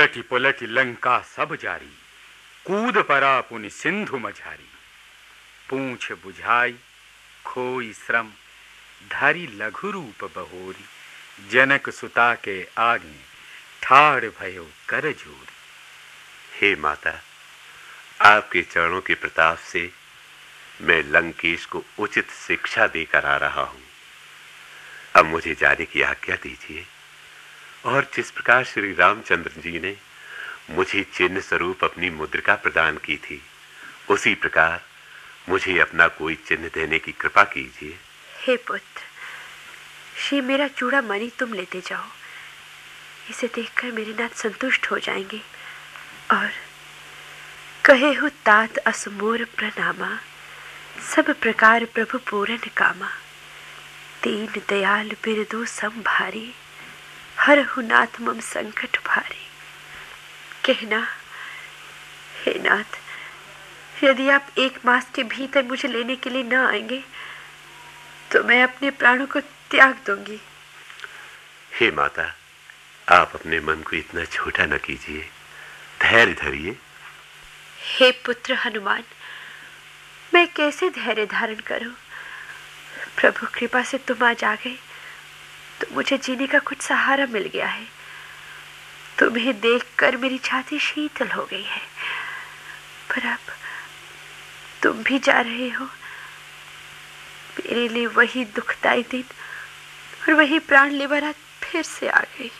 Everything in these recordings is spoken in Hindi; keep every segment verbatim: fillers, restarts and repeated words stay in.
उलटी पुलटी लंका सब जारी, कूद परा पुनि सिंधु मझारी। पूंछ बुझाई खोई श्रम, धारी लघु रूप बहोरी। जनक सुता के आगे, ठाड़ भयो कर जोरी। हे माता, आपके चरणों के प्रताप से मैं लंकेश को उचित शिक्षा देकर आ रहा हूं। अब मुझे जाने की आज्ञा दीजिए। और जिस प्रकार श्री रामचंद्र जी ने मुझे चिन्ह स्वरूप अपनी मुद्रिका प्रदान की थी, उसी प्रकार मुझे अपना कोई चिन्ह देने की कृपा कीजिए। हे पुत्र, ये मेरा चूड़ा मणि तुम लेते जाओ। इसे देखकर मेरे नाथ संतुष्ट हो जाएंगे। और कहे हो तात असमोर प्रणामा, सब प्रकार प्रभु पूरन कामा। दीन दयाल बिरदु संभारी, हरहु नाथ मम संकट भारी। कहना, हे नाथ, यदि आप एक मास के भीतर मुझे लेने के लिए न आएंगे तो मैं अपने प्राणों को त्याग दूंगी। हे माता, आप अपने मन को इतना छोटा न कीजिए, धैर्य धरिए। हे पुत्र हनुमान, मैं कैसे धैर्य धारण करूं? प्रभु कृपा से तुम आज आ गए तो मुझे जीने का कुछ सहारा मिल गया है। तुम्हें देखकर मेरी छाती शीतल हो गई है। पर अब तुम भी जा रहे हो। मेरे लिए वही दुखदाई दिन और वही प्राण लेवा रात फिर से आ गई।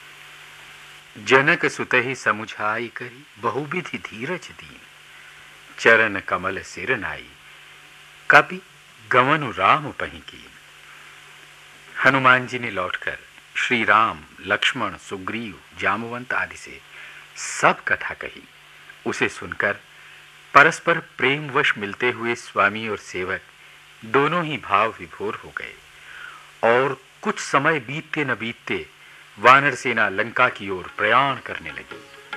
जनक सुतहि समुझाई करी, बहुविधि धीरज दीन। चरण कमल सिर नाई, कपि गवनु राम पहि कीन। हनुमान जी ने लौटकर श्री राम, लक्ष्मण, सुग्रीव, जामवंत आदि से सब कथा कही। उसे सुनकर परस्पर प्रेमवश मिलते हुए स्वामी और सेवक दोनों ही भाव विभोर हो गए। और कुछ समय बीतते न बीतते वानर सेना लंका की ओर प्रयाण करने लगी।